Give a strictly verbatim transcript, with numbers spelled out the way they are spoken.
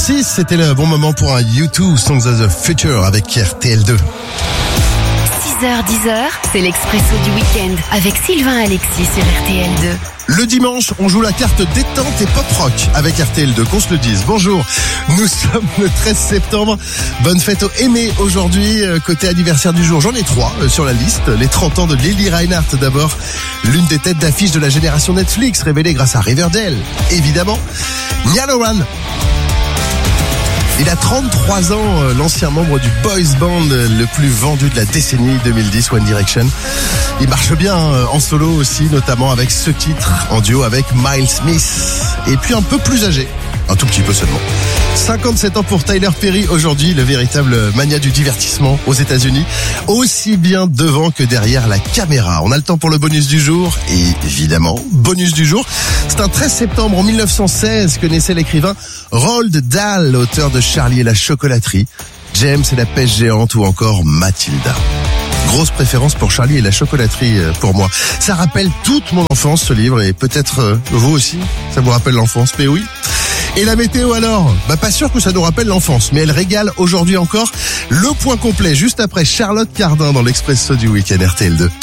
six, c'était le bon moment pour un U deux Songs of the Future avec R T L deux. six heures dix, c'est l'expresso du week-end avec Sylvain Alexis sur R T L deux. Le dimanche, on joue la carte détente et pop rock avec R T L deux, qu'on se le dise. Bonjour, nous sommes le treize septembre. Bonne fête aux aimés aujourd'hui. Côté anniversaire du jour, j'en ai trois sur la liste. Les trente ans de Lily Reinhardt d'abord, l'une des têtes d'affiche de la génération Netflix, révélée grâce à Riverdale, évidemment. Niall Horan. Il a trente-trois ans, l'ancien membre du boys band le plus vendu de la décennie deux mille dix, One Direction. Il marche bien en solo aussi, notamment avec ce titre, en duo avec Miles Smith. Et puis un peu plus âgé, un tout petit peu seulement. cinquante-sept ans pour Tyler Perry aujourd'hui, le véritable mania du divertissement aux États-Unis, aussi bien devant que derrière la caméra. On a le temps pour le bonus du jour, et évidemment, bonus du jour, c'est un treize septembre en mille neuf cent seize que naissait l'écrivain Roald Dahl, auteur de Charlie et la chocolaterie, James et la pêche géante ou encore Mathilda. Grosse préférence pour Charlie et la chocolaterie pour moi. Ça rappelle toute mon enfance ce livre, et peut-être vous aussi, ça vous rappelle l'enfance, mais oui. Et la météo alors ? Bah pas sûr que ça nous rappelle l'enfance, mais elle régale aujourd'hui encore. Le point complet juste après Charlotte Cardin dans l'Expresso du week-end R T L deux.